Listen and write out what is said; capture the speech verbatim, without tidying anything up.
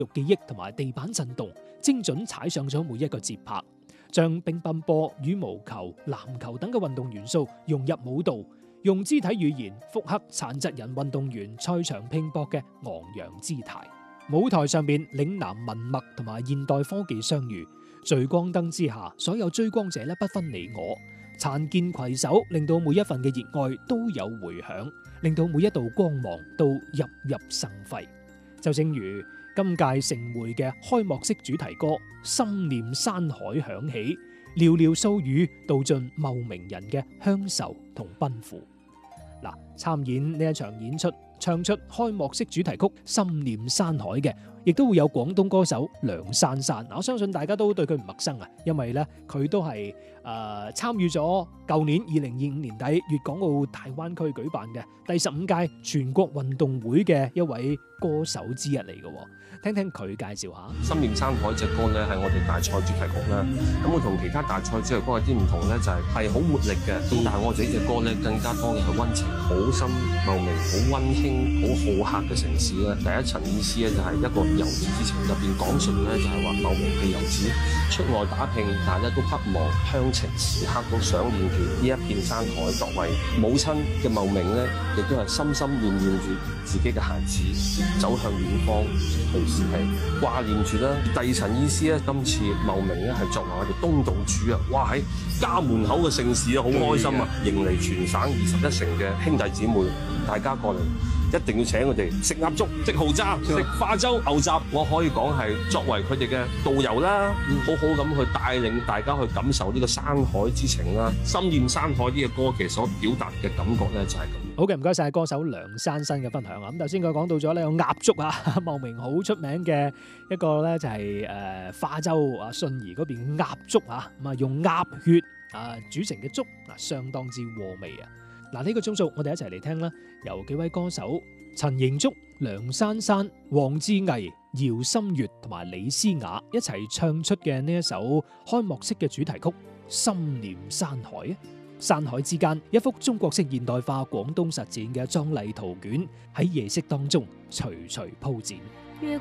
肉記憶同埋地板震動，精準踩上咗每一個節拍，將乒乓波、羽毛球、籃球等嘅運動元素融入舞蹈，用肢體語言複刻殘疾人運動員賽場拼搏嘅昂揚姿態。舞台上面嶺南文墨同埋現代科技相遇，聚光燈之下，所有追光者咧不分你我，殘健攜手，令到每一份嘅熱愛都有回響，令到每一道光芒都熠熠生輝。就正如今屆盛會嘅開幕式主題歌《心念山海》響起，寥寥數語道盡茂名人嘅鄉愁同奔赴。嗱，參演呢一場演出，唱出開幕式主題曲《心念山海》嘅，亦都會有廣東歌手梁珊珊。我相信大家都對佢唔陌生啊，因為咧佢都係誒參與咗舊年二零二五年底粵港澳大灣區舉辦嘅第十五屆全國運動會嘅一位歌手之一嚟嘅。聽聽佢介紹下《 心念山海》隻歌咧，係我哋大賽主題曲啦。咁我同其他大賽主題曲有啲唔同咧，就係係好活力嘅。咁但係我自己隻歌咧，更加多嘅係溫情，好深茂名，好溫馨，好好客嘅城市咧。第一層意思咧，就係一個遊子之情，入邊講述咧就係話茂名嘅遊子出外打拼，但係咧都不忘鄉情，時刻都想念住呢一片山海。作為母親嘅茂名咧，亦都係心心念念住自己嘅孩子走向遠方。是係掛念住啦。第二層意思咧，今次茂名咧係作為我哋東道主啊，哇喺家門口嘅盛事啊，好開心啊，迎嚟全省二十一城嘅兄弟姊妹，大家過嚟一定要請佢哋食鴨粥、食蠔渣、食化州牛雜。我可以講係作為佢哋嘅導遊啦，好好咁去帶領大家去感受呢個山海之情啦。心念山海呢個歌其實所表達嘅感覺咧就係咁。 好嘅，唔該晒歌手梁珊珊嘅分享啊！咁頭先佢講到咗呢個鴨粥啊，茂名好出名嘅一個咧就係誒化州啊信宜嗰邊嘅鴨粥啊，咁啊用鴨血啊煮成嘅粥啊，相當之和味啊！嗱，呢個鐘數我哋一齊嚟聽啦，由幾位歌手陳盈竹、梁珊珊、黃志毅、姚心月同埋李思雅一齊唱出嘅呢一首開幕式嘅主題曲《心念山海》啊！山海之間，一幅中國式現代化廣東實踐嘅壯麗圖卷喺夜色當中徐徐鋪展。